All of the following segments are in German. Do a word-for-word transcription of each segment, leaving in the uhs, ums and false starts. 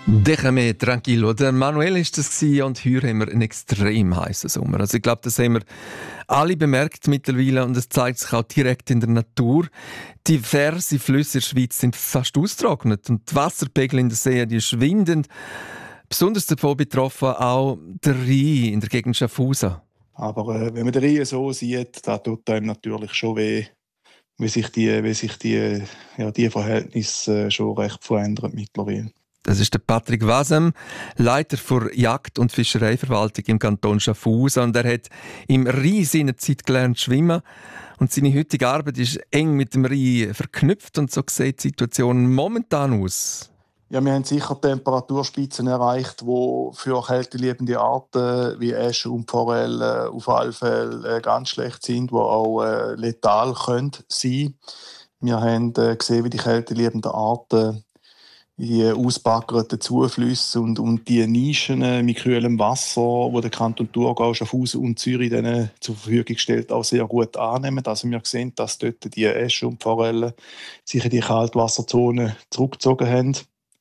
Déjame tranquillo. Der Manuel war das und heute haben wir einen extrem heißen Sommer. Also ich glaube, das haben wir alle bemerkt mittlerweile und es zeigt sich auch direkt in der Natur. Diverse Flüsse in der Schweiz sind fast ausgetrocknet und die Wasserpegel in den Seen die schwinden. Besonders davon betroffen auch der Rhein in der Gegend Schaffhausen. Aber äh, wenn man den Rhein so sieht, da tut einem natürlich schon weh, wie sich die, wie sich die, ja, die Verhältnisse äh, schon recht verändern mittlerweile. Das ist der Patrick Wasem, Leiter der Jagd- und Fischereiverwaltung im Kanton Schaffhausen. Und er hat im Rhein seinerzeit gelernt schwimmen. Und seine heutige Arbeit ist eng mit dem Rhein verknüpft. Und so sieht die Situation momentan aus. Ja, wir haben sicher Temperaturspitzen erreicht, die für kälteliebende Arten wie Äsche und Forellen auf alle Fälle äh, ganz schlecht sind, die auch äh, letal können sein. Wir haben äh, gesehen, wie die kälteliebenden Arten die ausbaggerten Zuflüsse und, und die Nischen mit kühlem Wasser, die der Kanton Thurgau, Schaffhausen und Zürich denen zur Verfügung stellt, auch sehr gut annehmen. Also wir sehen, dass dort die Äsche und Forellen sich in die Kaltwasserzone zurückgezogen haben.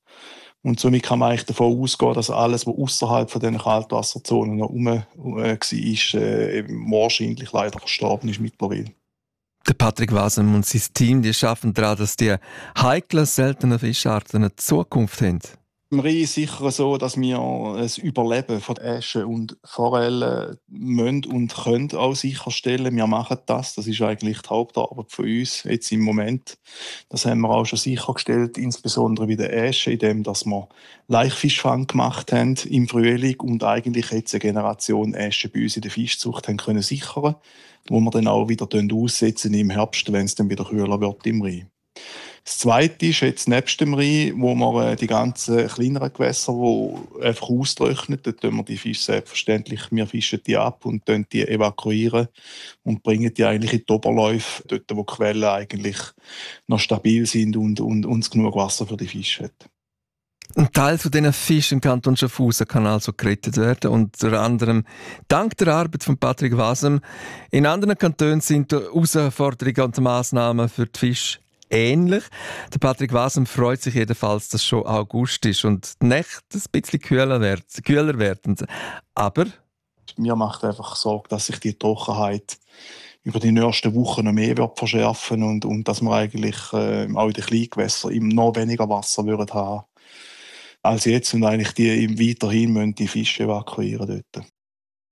Und somit kann man eigentlich davon ausgehen, dass alles, was außerhalb von diesen Kaltwasserzonen noch rum äh, war, äh, wahrscheinlich leider verstorben ist mittlerweile. Der Patrick Wasem und sein Team die schaffen daran, dass die heiklen, seltenen Fischarten eine Zukunft haben. Im Rhein ist sicher so, dass wir das Überleben von Äschen und Forellen müssen und können auch sicherstellen. Wir machen das. Das ist eigentlich die Hauptarbeit von uns jetzt im Moment. Das haben wir auch schon sichergestellt, insbesondere bei den Äschen, indem dass wir Laichfischfang gemacht haben im Frühling und eigentlich jetzt eine Generation Äschen bei uns in der Fischzucht haben können sichern, wo wir dann auch wieder aussetzen im Herbst, wenn es dann wieder kühler wird im Rhein. Das Zweite ist jetzt nebst dem Rhein, wo wir die ganzen kleineren Gewässer, die einfach austrocknen, dort tun wir die Fische selbstverständlich, wir fischen die ab und die evakuieren und bringen die eigentlich in die Oberläufe, dort wo die Quellen eigentlich noch stabil sind und, und uns genug Wasser für die Fische hat. Ein Teil von diesen Fischen im Kanton Schaffhausen kann also gerettet werden, unter anderem dank der Arbeit von Patrick Wasem. In anderen Kantonen sind die Herausforderungen und Massnahmen für die Fische ähnlich. Der Patrick Wasem freut sich jedenfalls, dass schon August ist und die Nächte ein bisschen kühler werden. Kühler werden. Aber mir macht einfach Sorge, dass sich die Trockenheit über die nächsten Wochen noch mehr wird verschärfen und, und dass wir eigentlich äh, auch in den Kleingewässern noch weniger Wasser würden haben als jetzt und eigentlich die weiterhin müssen die Fische evakuieren dort.